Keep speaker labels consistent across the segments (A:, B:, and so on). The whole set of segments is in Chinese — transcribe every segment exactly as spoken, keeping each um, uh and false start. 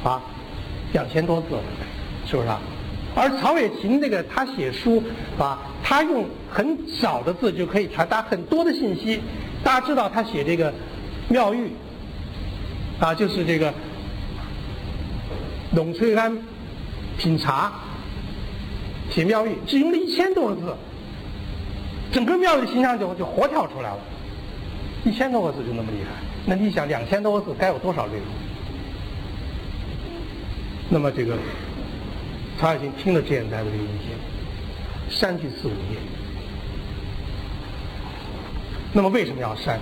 A: 啊，两千多字，是不是啊？而曹雪芹这个他写书啊，他用很少的字就可以传达很多的信息。大家知道他写这个妙玉啊，就是这个董翠庵品茶写妙玉，只用了一千多个字，整个妙玉形象就就活跳出来了。一千多个字就那么厉害，那你想两千多个字该有多少内容？那么这个曹雪芹听了脂砚台的这个意见，删去四五页。那么为什么要删？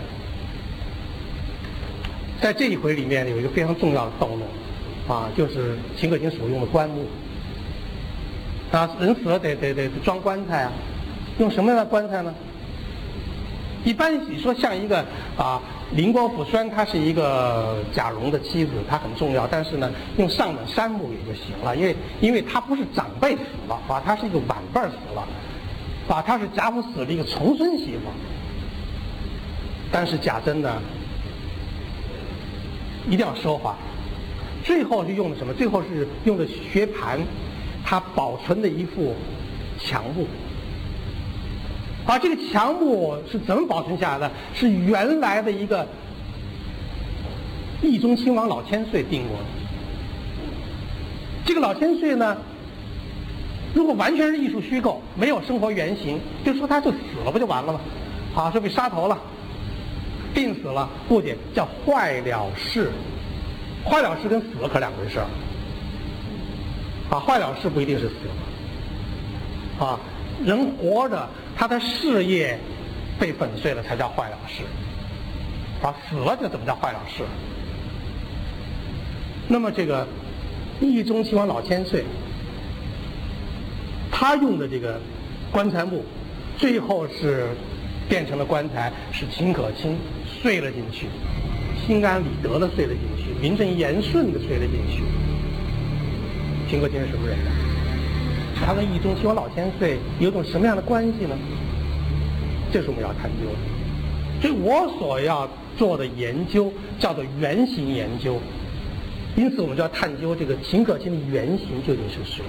A: 在这一回里面有一个非常重要的道路，啊，就是秦可卿所用的棺木。啊，人死了得得得装棺材啊，用什么样的棺材呢？一般你说像一个啊，林国府虽然他是一个贾蓉的妻子，她很重要，但是呢，用上等杉木也就行了，因为因为他不是长辈死了啊，他是一个晚辈死了，啊，他是贾府死了一个重孙媳妇。但是贾珍呢，一定要奢华，最后是用的什么？最后是用的薛蟠，他保存的一副墙木。而这个墙木是怎么保存下来的？是原来的一个懿宗亲王老千岁定过的。这个老千岁呢，如果完全是艺术虚构，没有生活原型，就说他就死了不就完了吗？啊，说被杀头了，病死了，不仅叫坏了事。坏了事跟死了可两回事儿。啊，坏了事不一定是死了。啊，人活着，他的事业被粉碎了才叫坏了事。啊，死了就怎么叫坏了事？那么这个懿宗亲王老千岁，他用的这个棺材木，最后是变成了棺材，是秦可卿碎了进去，心安理得的碎了进去，名正言顺的碎了进去。秦可卿是什么人呢？他跟懿宗亲王老千岁有种什么样的关系呢？这是我们要探究的。所以我所要做的研究叫做原型研究，因此我们就要探究这个秦可卿的原型究竟是谁。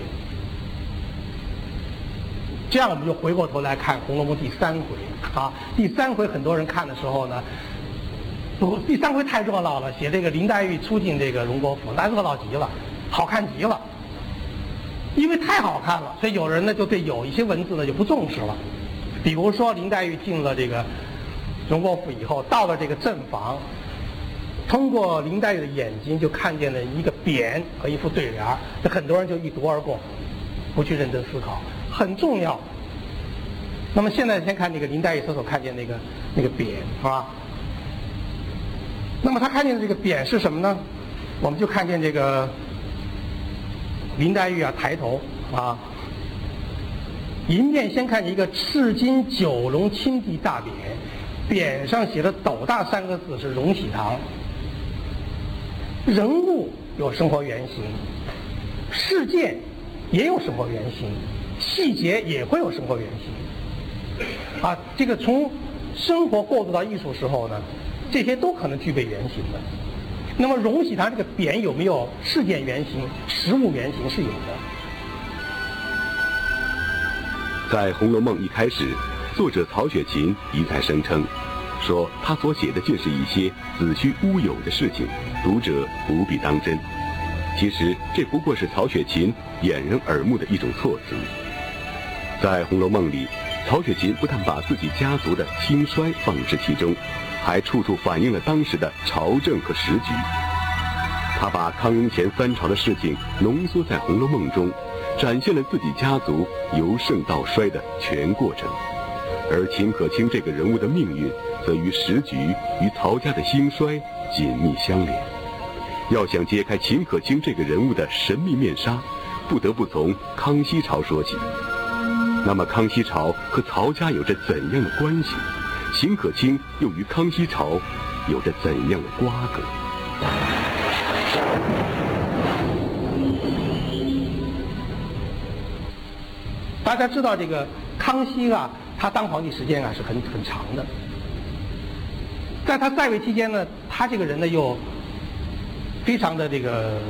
A: 这样我们就回过头来看《红楼梦》第三回啊。第三回很多人看的时候呢，不，第三回太热闹了，写这个林黛玉出进这个荣国府，那热闹极了，好看极了。因为太好看了，所以有人呢就对有一些文字呢就不重视了。比如说林黛玉进了这个荣国府以后，到了这个正房，通过林黛玉的眼睛就看见了一个匾和一副对联，这很多人就一读而过，不去认真思考，很重要。那么现在先看那个林黛玉所所看见那个那个匾，是吧？那么他看见的这个匾是什么呢？我们就看见这个林黛玉啊，抬头啊，迎面先看见一个赤金九龙青地大匾，匾上写的斗大三个字是荣禧堂。人物有生活原型，事件也有生活原型，细节也会有生活原型。啊，这个从生活过渡到艺术时候呢，这些都可能具备原型的。那么荣禧堂这个匾有没有事件原型、实物原型？是有的。
B: 在《红楼梦》一开始，作者曹雪芹一再声称，说他所写的尽是一些子虚乌有的事情，读者不必当真。其实这不过是曹雪芹掩人耳目的一种措辞。在《红楼梦》里，曹雪芹不但把自己家族的兴衰放置其中，还处处反映了当时的朝政和时局。他把康雍乾三朝的事情浓缩在《红楼梦》中，展现了自己家族由盛到衰的全过程。而秦可卿这个人物的命运，则与时局与曹家的兴衰紧密相连。要想揭开秦可卿这个人物的神秘面纱，不得不从康熙朝说起。那么康熙朝和曹家有着怎样的关系？秦可卿又与康熙朝有着怎样的瓜葛？
A: 大家知道这个康熙啊，他当皇帝时间啊是很很长的。在他在位期间呢，他这个人呢又非常的这个